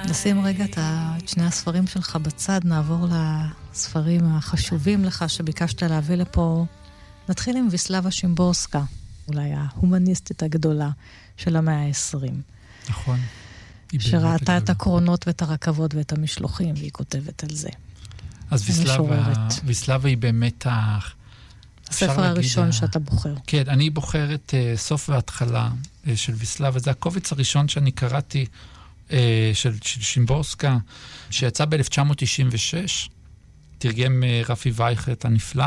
נשים רגע את שני הספרים שלך בצד, נעבור לספרים החשובים לך שביקשת להביא לפה. נתחיל עם ויסלבה שימבורסקה, אולי ההומניסטית הגדולה של המאה ה-20. נכון. שראתה את הקרונות ואת הרכבות ואת המשלוחים, והיא כותבת על זה. אז ויסלבה היא באמת הספר הראשון שאתה בוחר. כן, אני בוחר את סוף וההתחלה של ויסלבה. זה הקובץ הראשון שאני קראתי של שימבורסקה, שיצא ב-1996, תרגם רפי וייכרט הנפלא,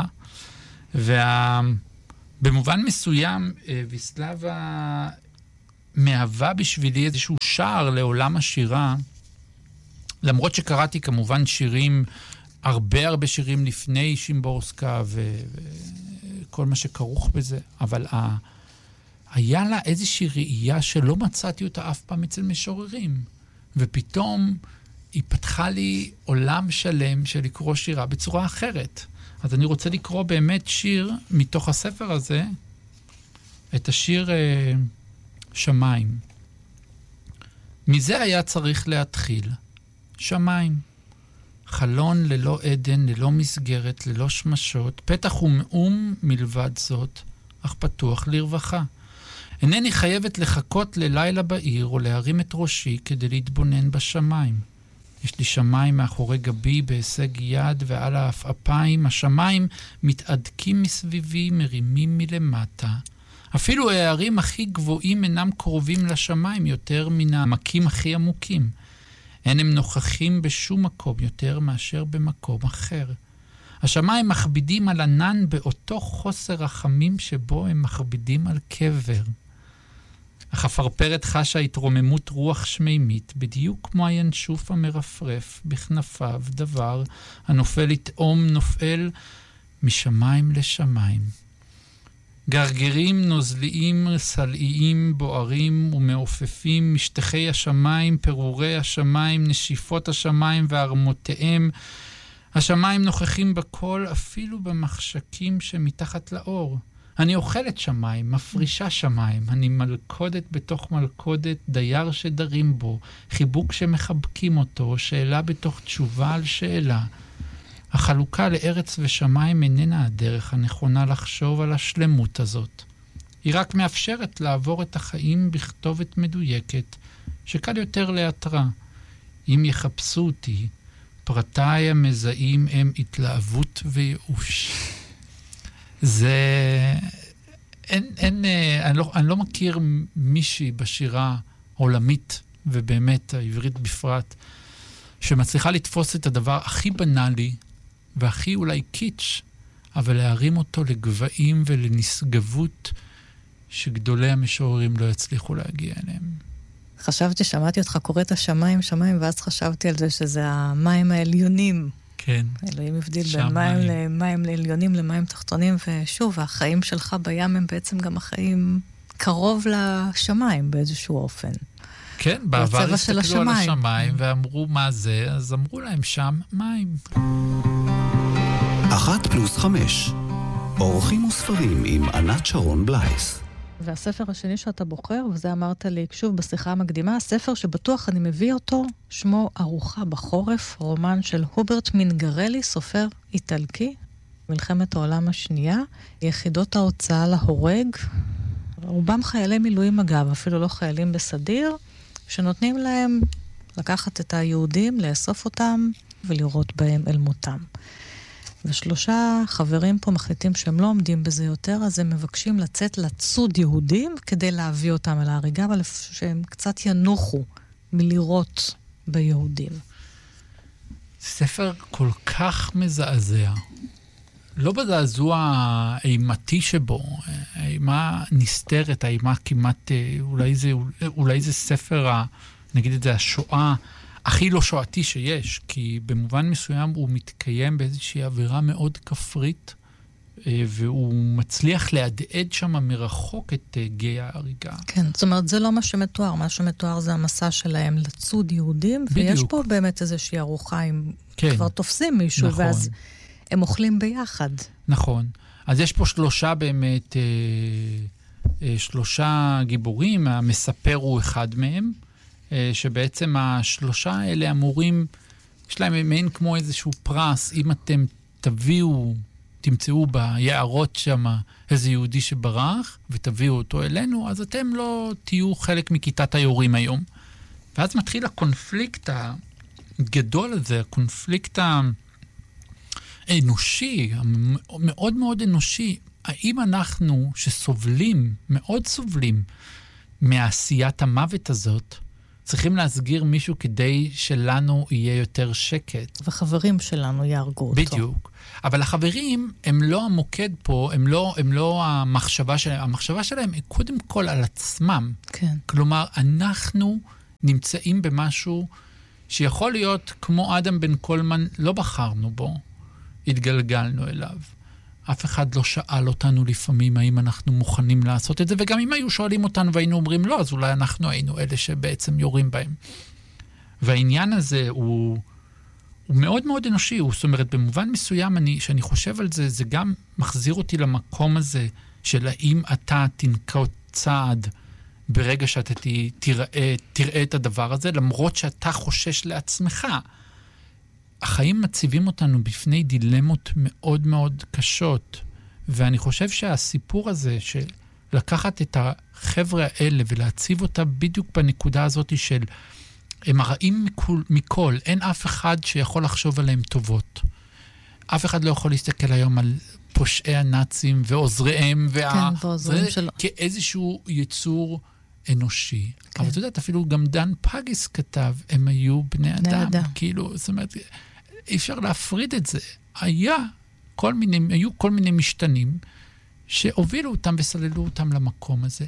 ובמובן מסוים ויסלבה מהווה בשבילי איזשהו שער לעולם השירה, למרות שקראתי כמובן שירים, הרבה שירים לפני שימבורסקה וכל מה שכרוך בזה, אבל היה לה איזושהי ראייה שלא מצאתי אותה אף פעם אצל משוררים, ופתאום היא פתחה לי עולם שלם של לקרוא שירה בצורה אחרת. אז אני רוצה לקרוא באמת שיר מתוך הספר הזה, את השיר שמיים. מזה היה צריך להתחיל. שמיים. חלון ללא עדן, ללא מסגרת, ללא שמשות, פתח ומאום מלבד זאת, אך פתוח לרווחה. אינני חייבת לחכות ללילה בעיר או להרים את ראשי כדי להתבונן בשמיים. יש לי שמיים מאחורי גבי בהישג יד ועל האפיים. השמיים מתעדקים מסביבי, מרימים מלמטה. אפילו הערים הכי גבוהים אינם קרובים לשמיים יותר מן העמקים הכי עמוקים. אין הם נוכחים בשום מקום יותר מאשר במקום אחר. השמיים מכבידים על ענן באותו חוסר רחמים שבו הם מכבידים על קבר. אך הפרפרת חשה התרוממות רוח שמימית, בדיוק כמו הינשוף המרפרף בכנפיו, דבר הנופל לטעום נופל משמיים לשמיים. גרגרים נוזליים, סלעיים, בוערים ומעופפים, משטחי השמיים, פירורי השמיים, נשיפות השמיים וארמותיהם. השמיים נוכחים בכל, אפילו במחשקים שמתחת לאור. אני אוכלת שמיים, מפרישה שמיים, אני מלכודת בתוך מלכודת, דייר שדרים בו, חיבוק שמחבקים אותו, שאלה בתוך תשובה על שאלה. החלוקה לארץ ושמיים איננה הדרך הנכונה לחשוב על השלמות הזאת. היא רק מאפשרת לעבור את החיים בכתובת מדויקת, שקל יותר לאתרה. אם יחפשו אותי, פרטיי המזהים הם התלהבות וייאוש. זה... אני לא מכיר מישהי בשירה עולמית, ובאמת העברית בפרט, שמצליחה לתפוס את הדבר הכי בנאלי, והכי אולי קיץ', אבל להרים אותו לגבעים ולנשגבות שגדולי המשוררים לא יצליחו להגיע אליהם. שמעתי אותך קורא את השמיים, ואז חשבתי על זה שזה המים העליונים. כן. אלוהים הבדיל בין מים לעליונים למים תחתונים, ושוב, החיים שלך בים הם בעצם גם החיים קרוב לשמיים באיזשהו אופן. כן, בעבר הסתכלו על השמיים ואמרו מה זה, אז אמרו להם שם מים. 1+5 אורחים וספרים עם ענת שרון בלייס. והספר השני שאתה בוחר, וזה אמרת לי שוב בשיחה המקדימה, הספר שבטוח אני מביא אותו, שמו ארוחה בחורף, רומן של הוברט מינגרלי, סופר איטלקי, מלחמת העולם השנייה, יחידות ההוצאה להורג, רובם חיילי מילואים אגב, אפילו לא חיילים בסדיר, שנותנים להם לקחת את היהודים, לאסוף אותם ולראות בהם אל מותם. ושלושה חברים פה מחליטים שהם לא עומדים בזה יותר, אז הם מבקשים לצאת לצוד יהודים כדי להביא אותם אל ההריגה, אבל שהם קצת ינוחו מלירות ביהודים. ספר כל כך מזעזע. לא בזעזוע האימתי שבו, האימה נסתרת, האימה כמעט, אולי זה ספר, נגיד את זה, השואה, הכי לא שואתי שיש, כי במובן מסוים הוא מתקיים באיזושהי אווירה מאוד כפרית, והוא מצליח להדהד שם מרחוק את גיא ההריגה. כן, זאת אומרת, זה לא מה שמתואר. מה שמתואר זה המסע שלהם לצוד יהודים, בדיוק. ויש פה באמת איזושהי ארוחה, אם כן. כבר תופסים מישהו, נכון. ואז הם אוכלים ביחד. נכון. אז יש פה שלושה באמת, שלושה גיבורים, המספר הוא אחד מהם, שבעצם השלושה האלה אמורים, יש להם מעין כמו איזשהו פרס, אם אתם תמצאו ביערות שם איזה יהודי שברח, ותביאו אותו אלינו, אז אתם לא תהיו חלק מכיתת היורים היום. ואז מתחיל הקונפליקט הגדול הזה, הקונפליקט האנושי, המאוד מאוד אנושי. האם אנחנו שסובלים, מאוד סובלים, מעשיית המוות הזאת, צריכים להסגיר מישהו כדי שלנו יהיה יותר שקט. וחברים שלנו יהרגו אותו. בדיוק. אבל החברים הם לא המוקד פה, הם לא המחשבה שלהם. המחשבה שלהם היא קודם כל על עצמם. כן. כלומר, אנחנו נמצאים במשהו שיכול להיות כמו אדם בן קולמן, לא בחרנו בו, התגלגלנו אליו. אף אחד לא שאל אותנו לפעמים האם אנחנו מוכנים לעשות את זה, וגם אם היו שואלים אותנו והיינו אומרים לא, אז אולי אנחנו היינו אלה שבעצם יורים בהם. והעניין הזה הוא מאוד מאוד אנושי, זאת אומרת, במובן מסוים שאני חושב על זה, זה גם מחזיר אותי למקום הזה, של האם אתה תנקוט צעד ברגע שאתה תראה את הדבר הזה, למרות שאתה חושש לעצמך. החיים מציבים אותנו בפני דילמות מאוד מאוד קשות, ואני חושב שהסיפור הזה של לקחת את החבר'ה האלה ולהציב אותה בדיוק בנקודה הזאת של הם הרעים מכל, אין אף אחד שיכול לחשוב עליהם טובות. אף אחד לא יכול להסתכל היום על פושעי הנאצים ועוזריהם ועוזריהם שלו. כאיזשהו יצור אנושי. כן. אבל אתה יודעת, אפילו גם דן פאגיס כתב, הם היו בני אדם. כאילו, זאת אומרת, אי אפשר להפריד את זה. היו כל מיני משתנים שהובילו אותם וסללו אותם למקום הזה.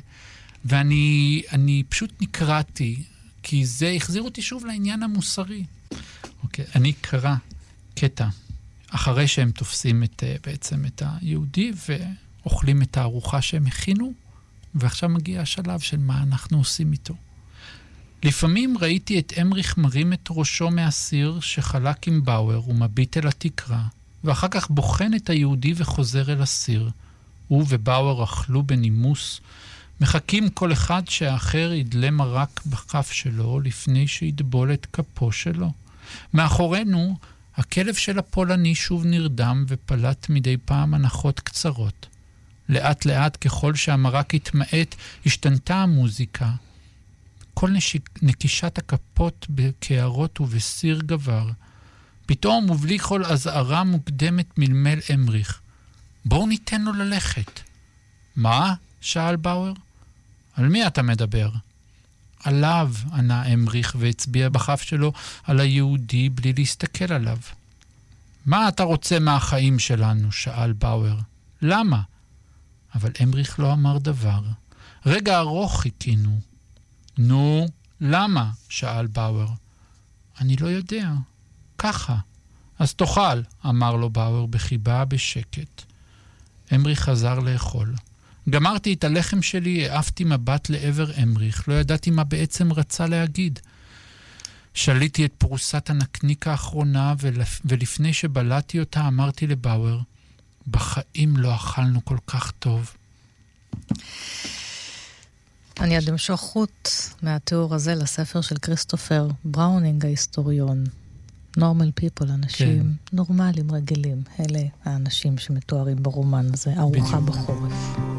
ואני פשוט נקראתי, כי זה החזיר אותי שוב לעניין המוסרי. אוקיי, אני קרא קטע, אחרי שהם תופסים בעצם את היהודי ואוכלים את הארוחה שהם הכינו, ועכשיו מגיע השלב של מה אנחנו עושים איתו. לפעמים ראיתי את אמריך מרים את ראשו מהסיר שחלק עם באואר ומביט אל התקרה, ואחר כך בוחן את היהודי וחוזר אל הסיר. הוא ובאואר אכלו בנימוס, מחכים כל אחד שהאחר ידלה מרק בכף שלו לפני שידבול את כפו שלו. מאחורינו, הכלב של הפולני שוב נרדם ופלט מדי פעם הנחות קצרות. לאט לאט ככל שהמרק התמעט, השתנתה המוזיקה. כל נקישת הכפות בקערות ובסיר גבר. פתאום ובלי כל הזערה מוקדמת מלמל אמריך. בואו ניתן לו ללכת. מה? שאל באואר. על מי אתה מדבר? עליו, ענה אמריך והצביע בכף שלו על היהודי בלי להסתכל עליו. מה אתה רוצה מהחיים שלנו? שאל באואר. למה? אבל אמריך לא אמר דבר. רגע ארוך חיכינו. נו, למה? שאל באואר. אני לא יודע. ככה. אז תאכל, אמר לו באואר בחיבה בשקט. אמריך חזר לאכול. גמרתי את הלחם שלי, העפתי מבט לעבר אמריך, לא ידעתי מה בעצם רצה להגיד. שליתי את פרוסת הנקניק האחרונה, ולפני שבלעתי אותה אמרתי לבאואר, בחיים לא אכלנו כל כך טוב. אני עד אמשוך חוט מהתיאור הזה לספר של כריסטופר בראונינג ההיסטוריון. Normal people, אנשים נורמליים, רגילים. אלה האנשים שמתוארים ברומן הזה, ארוחה בחורף.